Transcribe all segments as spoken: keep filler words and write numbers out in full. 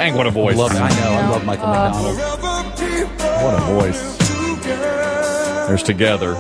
Dang, what a voice. I, love, I know. I love Michael McDonald. What a voice. There's Together.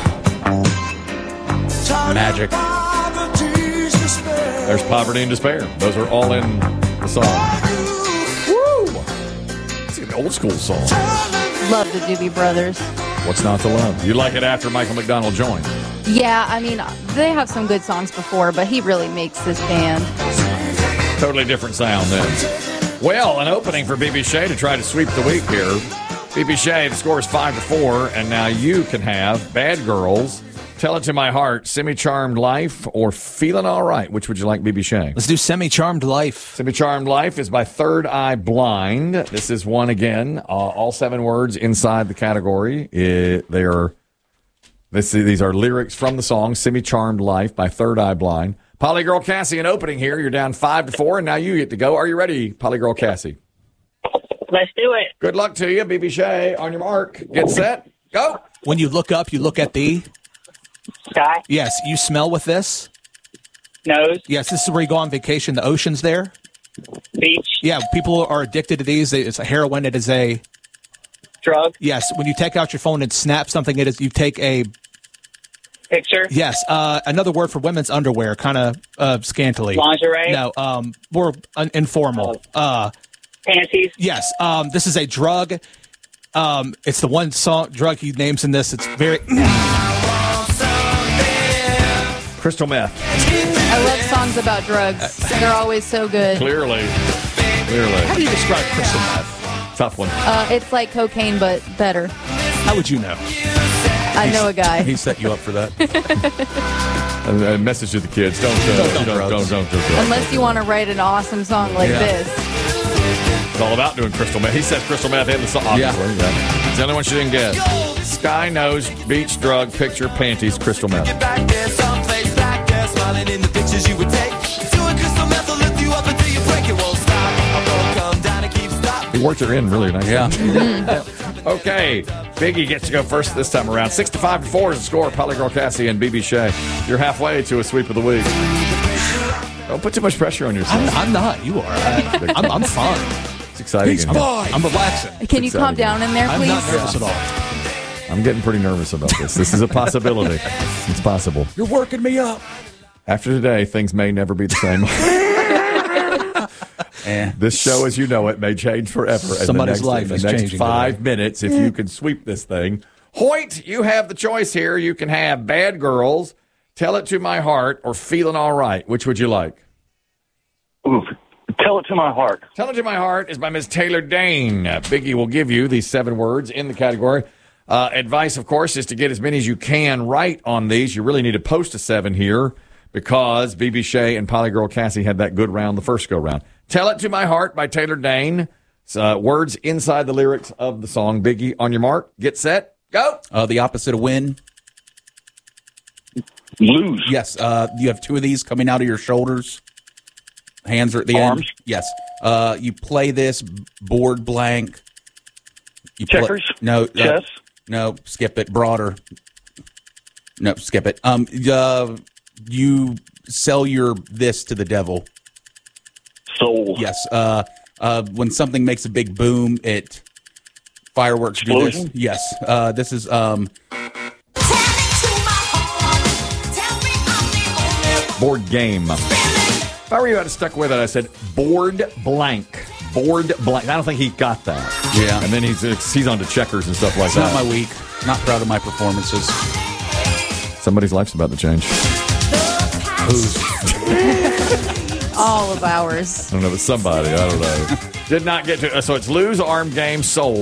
Magic. There's Poverty and Despair. Those are all in the song. Woo! It's an old school song. Love the Doobie Brothers. What's not to love? You like it after Michael McDonald joined? Yeah, I mean, they have some good songs before, but he really makes this band. Totally different sound then. Well, an opening for B B Shea to try to sweep the week here. B B Shea, the score is five to four, and now you can have Bad Girls, Tell It to My Heart, Semi-Charmed Life, or Feeling All Right. Which would you like, B B Shea? Let's do Semi-Charmed Life. Semi-Charmed Life is by Third Eye Blind. This is one again. Uh, all seven words inside the category. It, they are. This, these are lyrics from the song Semi-Charmed Life by Third Eye Blind. Polygirl Cassie, an opening here. You're down five to four, and now you get to go. Are you ready, Polygirl Cassie? Let's do it. Good luck to you, B B Shea. On your mark, get set, go. When you look up, you look at the... Sky. Yes, you smell with this? Nose. Yes, this is where you go on vacation. The ocean's there? Beach. Yeah, people are addicted to these. It's a heroin. It is a... Drug. Yes, when you take out your phone and snap something, it is you take a... Picture. Yes, uh, another word for women's underwear, kind of uh, scantily. Lingerie. No, um, more un- informal. Uh, Panties. yes, um, this is a drug. Um, it's the one song drug he names in this. It's very... Crystal meth. I love songs about drugs. They're always so good. Clearly. Clearly. How do you describe crystal meth? Tough one. Uh, it's like cocaine, but better. How would you know? I know a guy. He set you up for that. A, a message to the kids: Don't, uh, Don't, don't, don't don't, drugs. don't, don't, don't. Unless you want to write an awesome song like Yeah. this. It's all about doing crystal meth. He says crystal meth in the song. Obviously, yeah. yeah. It's the only one she didn't get. Sky nose, beach drug, picture, panties, crystal meth. He worked her in really nice. Yeah. Okay, Biggie gets to go first this time around. Six to five to four is the score. Polygirl Cassie and B B Shea. You're halfway to a sweep of the week. Don't put too much pressure on yourself. I'm, I'm not. You are. I, I'm, I'm fine. It's exciting. He's in here. fine. I'm relaxing. Can you calm exciting. down in there, I'm please? not nervous at all. I'm getting pretty nervous about this. This is a possibility. It's possible. You're working me up. After today, things may never be the same. Eh. This show, as you know it, may change forever. And Somebody's the next, life in the is next changing five today. minutes, if you can sweep this thing. Hoyt, you have the choice here. You can have Bad Girls, Tell It to My Heart, or Feeling All Right. Which would you like? Ooh, Tell It to My Heart. Tell It to My Heart is by Miz Taylor Dane. Uh, Biggie will give you these seven words in the category. Uh, advice, of course, is to get as many as you can right on these. You really need to post a seven here because B B Shea and Polygirl Cassie had that good round the first go-round. Tell It to My Heart by Taylor Dane. It's, uh, words inside the lyrics of the song. Biggie, on your mark, get set, go. Uh, the opposite of win. Lose. Yes, uh, you have two of these coming out of your shoulders. Hands are at the Arms? end. Yes. Uh, you play this board blank. You play- Checkers? no. Uh, Chess? No, skip it. Broader. No, skip it. Um, uh, you sell your this to the devil. Soul. Yes. Uh, uh, when something makes a big boom, it fireworks do this. Explosion? Yes. Uh, this is um. Board game. If I were you, I'd have stuck with it. I said board blank. Board blank. I don't think he got that. Yeah. And then he's he's on to checkers and stuff like It's that. not my week. Not proud of my performances. Somebody's life's about to change. All of ours. I don't know, but somebody. I don't know. Did not get to. So it's lose, arm, game, soul,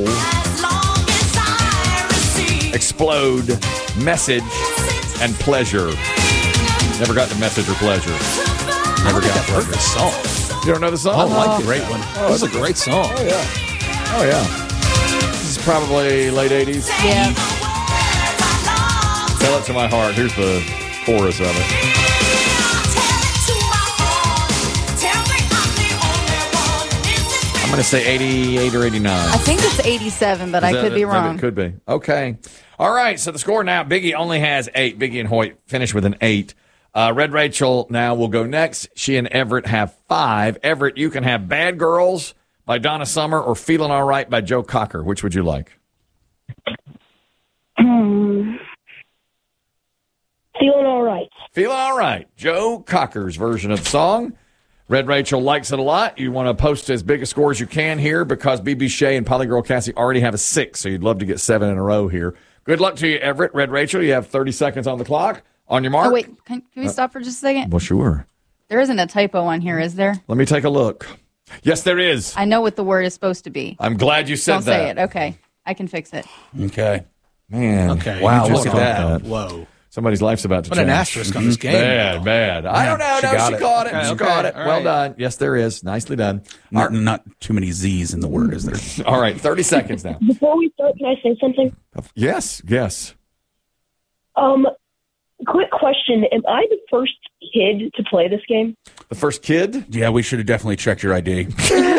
explode, message, and pleasure. Never got the message or pleasure. Never got Heard pleasure. this song. You don't know the song? I like it. Great one. This is a great song. Oh, yeah. Oh, yeah. This is probably late eighties. Yeah. Tell It to My Heart. Here's the chorus of it. I'm going to say eighty-eight or eighty-nine. I think it's eighty-seven, but I Is that could be it? Maybe wrong. It could be. Okay. All right. So the score now, Biggie only has eight. Biggie and Hoyt finish with an eight. Uh, Red Rachel now will go next. She and Everett have five. Everett, you can have Bad Girls by Donna Summer or Feeling All Right by Joe Cocker? Which would you like? Hmm. Feeling all right. Feeling All Right. Joe Cocker's version of the song. Red Rachel likes it a lot. You want to post as big a score as you can here because B B Shea and Polygirl Cassie already have a six, so you'd love to get seven in a row here. Good luck to you, Everett. Red Rachel, you have thirty seconds on the clock. On your mark. Oh, wait. Can, can we stop for just a second? Well, sure. There isn't a typo on here, is there? Let me take a look. Yes, there is. I know what the word is supposed to be. I'm glad you said Don't that. say it. Okay. I can fix it. Okay. Man. Okay. Wow, you look just at caught that. Whoa. Somebody's life's about to What change. an asterisk on this game. Bad, bad. I don't know. she No, got she it. caught it. Okay, she okay, caught it. all Well right. done. Yes, there is. Nicely done. Not, not too many Z's in the word, is there? All right, thirty seconds now. Before we start, can I say something? Yes, yes. Um, quick question. Am I the first kid to play this game? The first kid? Yeah, we should have definitely checked your I D.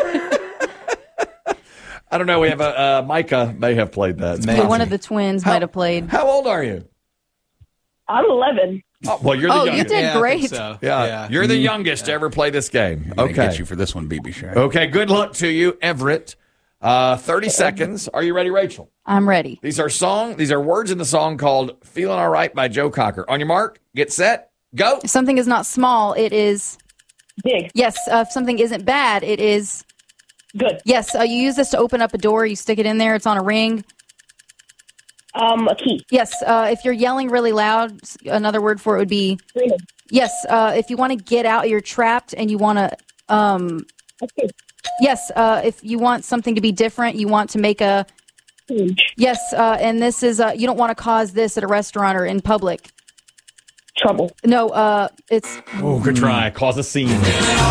I don't know. We have a uh, Micah may have played that. It's Yeah, possible. one of the twins How- might have played. How old are you? I'm eleven. Oh, well, you're the Oh, you youngest. did Yeah, I think great. so. Yeah, you're the youngest to ever play this game. I'm gonna Okay. get you for this one, B B Shea. Okay, good luck to you, Everett. Uh, thirty seconds. Are you ready, Rachel? I'm ready. These are song. These are words in the song called "Feeling All Right" by Joe Cocker. On your mark, get set, go. If something is not small, it is. Big. Yes. Uh, if something isn't bad, it is. Good. Yes. Uh, you use this to open up a door. You stick it in there. It's on a ring. Um, a key. Yes. Uh, if you're yelling really loud, s- another word for it would be. Screaming. Yes. Uh, if you want to get out, you're trapped, and you want to. Um, Okay. yes. Uh, if you want something to be different, you want to make a. Huge. Yes. Uh, and this is. Uh, you don't want to cause this at a restaurant or in public. Trouble. No. Uh, it's. Oh, good try. Cause a scene.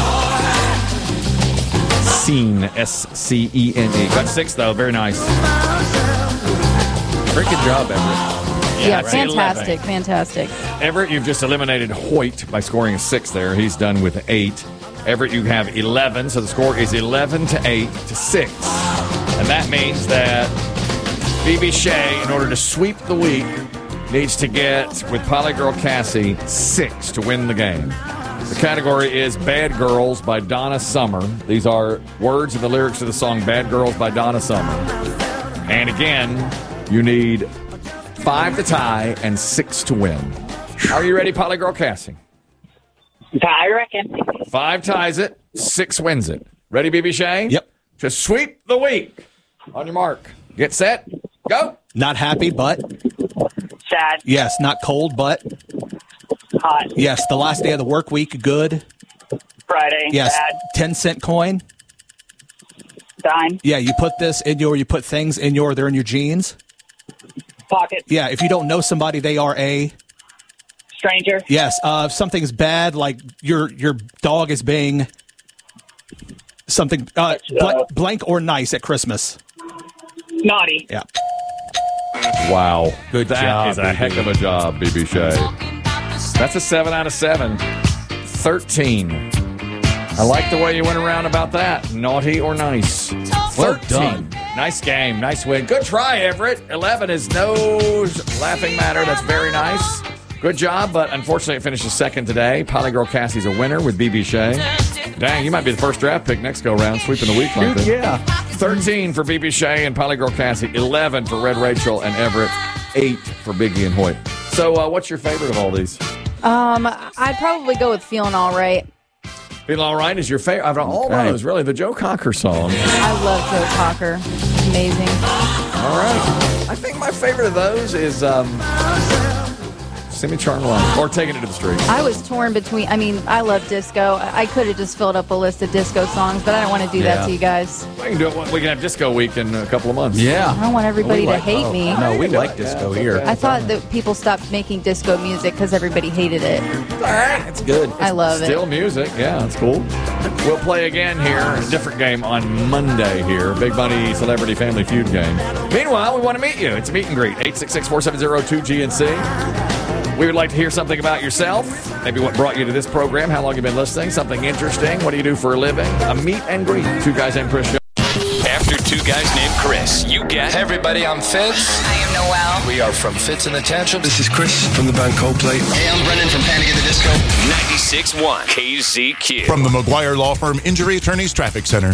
Scene. S C E N E. Got six though. Very nice. Very good job, Everett. Yeah. right. Fantastic. Fantastic. Everett, you've just eliminated Hoyt by scoring a six there. He's done with eight. Everett, you have eleven, so the score is eleven to eight to six. And that means that B B Shea, in order to sweep the week, needs to get, with Polygirl Cassie, six to win the game. The category is Bad Girls by Donna Summer. These are words and the lyrics of the song Bad Girls by Donna Summer. And again, you need five to tie and six to win. Are you ready, Polygirl Cassie? I reckon. Five ties it, six wins it. Ready, B B Shea? Yep. To sweep the week. On your mark. Get set. Go. Not happy, but Sad. yes. Not cold, but Hot. yes. The last day of the work week, good. Friday. Yes. Bad. ten cent coin. Dime. Yeah, you put this in your, you put things in your, they're in your jeans. Pocket. Yeah, if you don't know somebody, they are a. Stranger. Yes, uh, if something's bad, like your your dog is being something uh, bl- blank or nice at Christmas. Naughty. Yeah. Wow. Good That job, is a B B. heck of a job, B B Shea. That's a seven out of seven. thirteen. I like the way you went around about that. Naughty or nice. Well thirteen. done. Nice game. Nice win. Good try, Everett. eleven is no laughing matter. That's very nice. Good job, but unfortunately it finishes second today. Polygirl Cassie's a winner with B B Shea. Dang, you might be the first draft pick next go-round, sweeping the week like this. Yeah. thirteen for B B Shea and Polygirl Cassie. eleven for Red Rachel and Everett. eight for Biggie and Hoyt. So uh, what's your favorite of all these? Um, I'd probably go with Feeling All Right. Feeling All Right is your favorite? Out of all Okay. those, really, the Joe Cocker song. I love Joe Cocker. Amazing. All right. I think my favorite of those is um, Semi-Charmed Life, or Taking It to the Street. I was torn between, I mean, I love disco. I I could have just filled up a list of disco songs, but I don't want to do Yeah. that to you guys. We can do it. We can have Disco Week in a couple of months. I Yeah. don't want everybody We to like- hate oh, me. No, we like disco here. I thought that people stopped making disco music because everybody hated it. All right. It's good. I love Still it. music. Yeah, that's cool. We'll play again here, a different game on Monday here. Big Money Celebrity Family Feud game. Meanwhile, we want to meet you. It's a meet and greet. eight six six, four seven zero, two G N C. We would like to hear something about yourself. Maybe what brought you to this program, how long you've been listening, something interesting. What do you do for a living? A meet and greet. Two Guys and Chris show. After Two Guys Named Chris, you get... Hey everybody, I'm Fitz. I am Noel. We are from Fitz and the Tantrum. This is Chris from the band Coldplay. Hey, I'm Brendan from Panic at the Disco. ninety-six point one K Z Q. From the McGuire Law Firm Injury Attorneys Traffic Center.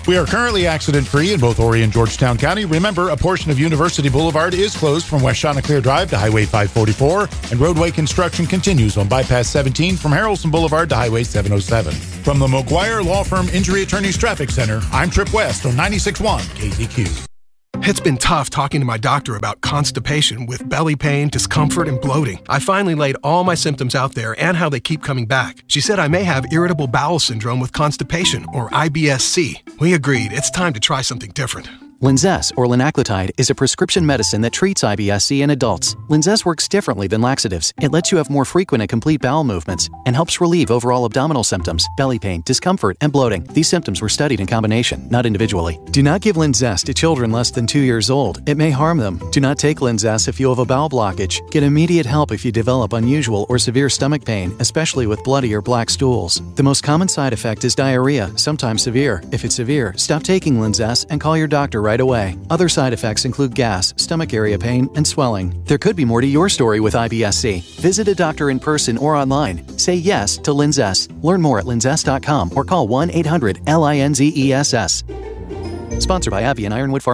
We are currently accident-free in both Horry and Georgetown County. Remember, a portion of University Boulevard is closed from West Chanticleer Drive to Highway five forty-four, and roadway construction continues on Bypass seventeen from Harrelson Boulevard to Highway seven oh seven. From the McGuire Law Firm Injury Attorneys Traffic Center, I'm Trip West on ninety-six point one K Z Q. It's been tough talking to my doctor about constipation with belly pain, discomfort, and bloating. I finally laid all my symptoms out there and how they keep coming back. She said I may have irritable bowel syndrome with constipation, or I B S C. We agreed it's time to try something different. Linzess, or linaclotide, is a prescription medicine that treats I B S C in adults. Linzess works differently than laxatives. It lets you have more frequent and complete bowel movements and helps relieve overall abdominal symptoms, belly pain, discomfort, and bloating. These symptoms were studied in combination, not individually. Do not give Linzess to children less than two years old. It may harm them. Do not take Linzess if you have a bowel blockage. Get immediate help if you develop unusual or severe stomach pain, especially with bloody or black stools. The most common side effect is diarrhea, sometimes severe. If it's severe, stop taking Linzess and call your doctor right away. Other side effects include gas, stomach area pain, and swelling. There could be more to your story with I B S C. Visit a doctor in person or online. Say yes to Linzess. Learn more at linzess dot com or call one eight hundred L I N Z E S S. Sponsored by AbbVie and Ironwood Pharmaceuticals.